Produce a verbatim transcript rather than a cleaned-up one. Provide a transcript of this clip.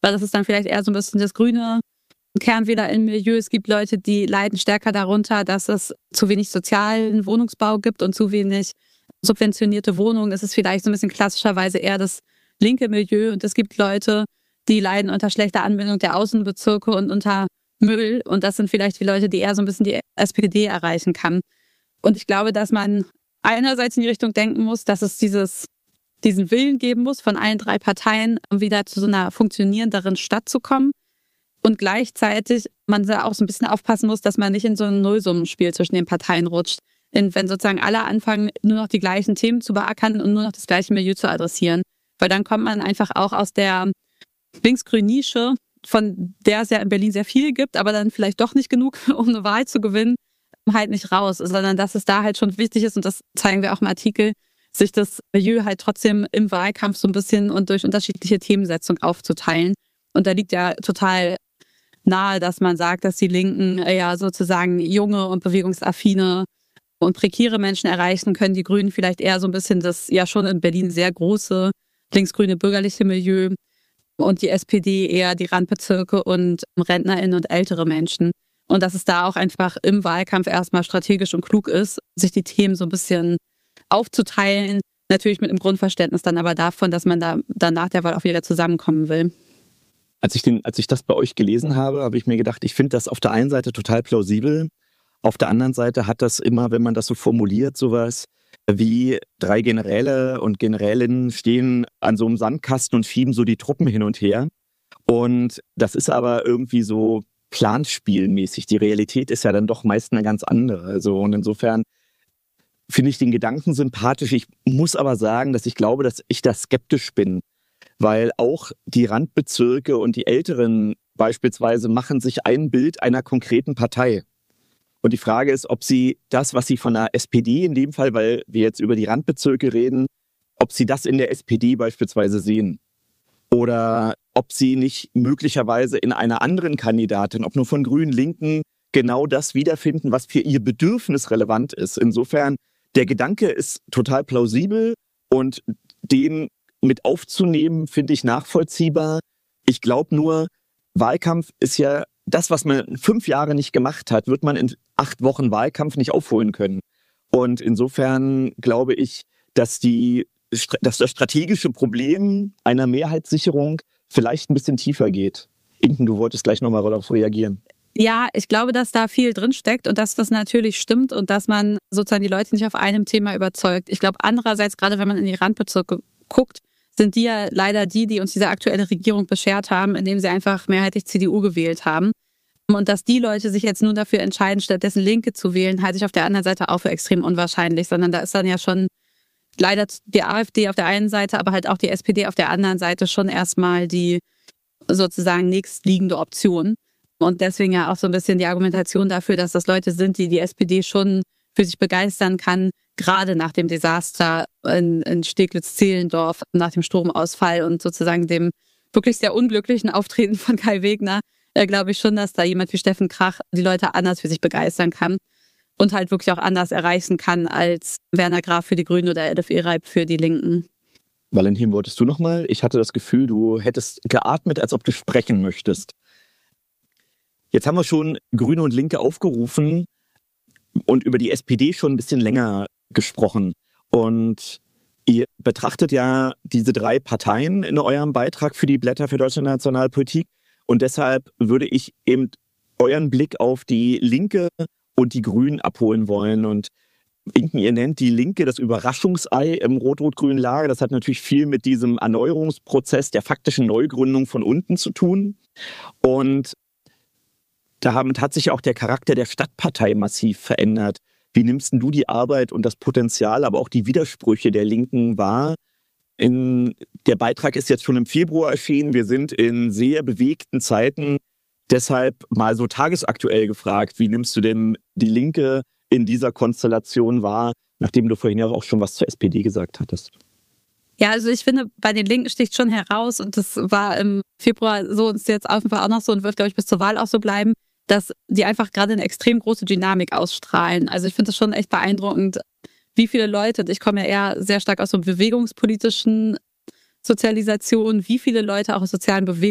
weil das ist dann vielleicht eher so ein bisschen das grüne Kernwählerinnenmilieu. Es gibt Leute, die leiden stärker darunter, dass es zu wenig sozialen Wohnungsbau gibt und zu wenig subventionierte Wohnungen. Das ist vielleicht so ein bisschen klassischerweise eher das linke Milieu. Und es gibt Leute, die leiden unter schlechter Anbindung der Außenbezirke und unter Müll. Und das sind vielleicht die Leute, die eher so ein bisschen die S P D erreichen kann. Und ich glaube, dass man einerseits in die Richtung denken muss, dass es dieses, diesen Willen geben muss, von allen drei Parteien wieder zu so einer funktionierenderen Stadt zu kommen. Und gleichzeitig man da auch so ein bisschen aufpassen muss, dass man nicht in so ein Nullsummenspiel zwischen den Parteien rutscht. Und wenn sozusagen alle anfangen, nur noch die gleichen Themen zu beackern und nur noch das gleiche Milieu zu adressieren. Weil dann kommt man einfach auch aus der linksgrünen Nische, von der es ja in Berlin sehr viel gibt, aber dann vielleicht doch nicht genug, um eine Wahl zu gewinnen, halt nicht raus. Sondern dass es da halt schon wichtig ist, und das zeigen wir auch im Artikel, sich das Milieu halt trotzdem im Wahlkampf so ein bisschen und durch unterschiedliche Themensetzung aufzuteilen. Und da liegt ja total nahe, dass man sagt, dass die Linken ja sozusagen junge und bewegungsaffine und prekäre Menschen erreichen können. Die Grünen vielleicht eher so ein bisschen das ja schon in Berlin sehr große linksgrüne bürgerliche Milieu und die S P D eher die Randbezirke und RentnerInnen und ältere Menschen. Und dass es da auch einfach im Wahlkampf erstmal strategisch und klug ist, sich die Themen so ein bisschen aufzuteilen. Natürlich mit einem Grundverständnis dann aber davon, dass man da dann nach der Wahl auch wieder zusammenkommen will. Als ich, den, als ich das bei euch gelesen habe, habe ich mir gedacht, ich finde das auf der einen Seite total plausibel. Auf der anderen Seite hat das immer, wenn man das so formuliert, sowas wie drei Generäle und Generälinnen stehen an so einem Sandkasten und schieben so die Truppen hin und her. Und das ist aber irgendwie so planspielmäßig. Die Realität ist ja dann doch meist eine ganz andere. Also, und insofern finde ich den Gedanken sympathisch. Ich muss aber sagen, dass ich glaube, dass ich da skeptisch bin. Weil auch die Randbezirke und die Älteren beispielsweise machen sich ein Bild einer konkreten Partei. Und die Frage ist, ob sie das, was sie von der S P D in dem Fall, weil wir jetzt über die Randbezirke reden, ob sie das in der S P D beispielsweise sehen. Oder ob sie nicht möglicherweise in einer anderen Kandidatin, ob nur von Grünen, Linken, genau das wiederfinden, was für ihr Bedürfnis relevant ist. Insofern, der Gedanke ist total plausibel und den mit aufzunehmen, finde ich nachvollziehbar. Ich glaube nur, Wahlkampf ist ja das, was man fünf Jahre nicht gemacht hat, wird man in acht Wochen Wahlkampf nicht aufholen können. Und insofern glaube ich, dass, die, dass das strategische Problem einer Mehrheitssicherung vielleicht ein bisschen tiefer geht. Inken, du wolltest gleich nochmal darauf reagieren. Ja, ich glaube, dass da viel drinsteckt und dass das natürlich stimmt und dass man sozusagen die Leute nicht auf einem Thema überzeugt. Ich glaube andererseits, gerade wenn man in die Randbezirke guckt, sind die ja leider die, die uns diese aktuelle Regierung beschert haben, indem sie einfach mehrheitlich C D U gewählt haben. Und dass die Leute sich jetzt nur dafür entscheiden, stattdessen Linke zu wählen, halte ich auf der anderen Seite auch für extrem unwahrscheinlich, sondern da ist dann ja schon leider die AfD auf der einen Seite, aber halt auch die S P D auf der anderen Seite schon erstmal die sozusagen nächstliegende Option. Und deswegen ja auch so ein bisschen die Argumentation dafür, dass das Leute sind, die die S P D schon für sich begeistern kann, gerade nach dem Desaster in, in Steglitz-Zehlendorf, nach dem Stromausfall und sozusagen dem wirklich sehr unglücklichen Auftreten von Kai Wegner, äh, glaube ich schon, dass da jemand wie Steffen Krach die Leute anders für sich begeistern kann und halt wirklich auch anders erreichen kann als Werner Graf für die Grünen oder Elif Ereib für die Linken. Valentin, wolltest du nochmal? Ich hatte das Gefühl, du hättest geatmet, als ob du sprechen möchtest. Jetzt haben wir schon Grüne und Linke aufgerufen und über die S P D schon ein bisschen länger gesprochen. Und ihr betrachtet ja diese drei Parteien in eurem Beitrag für die Blätter für Deutsche Nationalpolitik. Und deshalb würde ich eben euren Blick auf die Linke und die Grünen abholen wollen. Und Inken, ihr nennt die Linke das Überraschungsei im rot-rot-grünen Lager. Das hat natürlich viel mit diesem Erneuerungsprozess der faktischen Neugründung von unten zu tun. Und damit hat sich auch der Charakter der Stadtpartei massiv verändert. Wie nimmst du die Arbeit und das Potenzial, aber auch die Widersprüche der Linken wahr? In, der Beitrag ist jetzt schon im Februar erschienen. Wir sind in sehr bewegten Zeiten. Deshalb mal so tagesaktuell gefragt, wie nimmst du denn die Linke in dieser Konstellation wahr, nachdem du vorhin ja auch schon was zur S P D gesagt hattest? Ja, also ich finde, bei den Linken sticht schon heraus, und das war im Februar so und ist jetzt auf jeden Fall auch noch so und wird, glaube ich, bis zur Wahl auch so bleiben, dass die einfach gerade eine extrem große Dynamik ausstrahlen. Also ich finde das schon echt beeindruckend, wie viele Leute, ich komme ja eher sehr stark aus so bewegungspolitischen Sozialisation, wie viele Leute auch aus sozialen Bewegungen